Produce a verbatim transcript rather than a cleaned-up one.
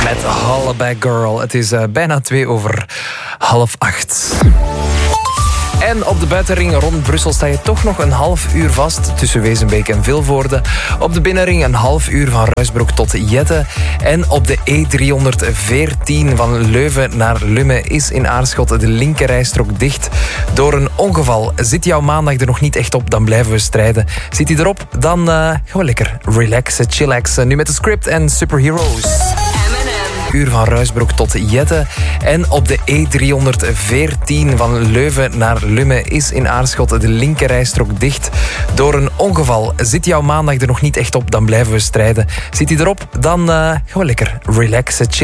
Met Hollaback Girl. Het is uh, bijna twee over half acht. En op de buitenring rond Brussel sta je toch nog een half uur vast tussen Wezenbeek en Vilvoorde. Op de binnenring een half uur van Ruisbroek tot Jette. En op de E driehonderdveertien van Leuven naar Lummen is in Aarschot de linkerrijstrook dicht door een ongeval. Zit jouw maandag er nog niet echt op, dan blijven we strijden. Zit hij erop, dan uh, gaan we lekker relaxen, chillaxen. Nu met de Script en Superheroes. Uur van Ruisbroek tot Jette. En op de E driehonderdveertien van Leuven naar Lummen is in Aarschot de linkerrijstrook dicht door een ongeval. Zit jouw maandag er nog niet echt op, dan blijven we strijden. Zit hij erop, dan uh, gaan we lekker relaxen, chillen.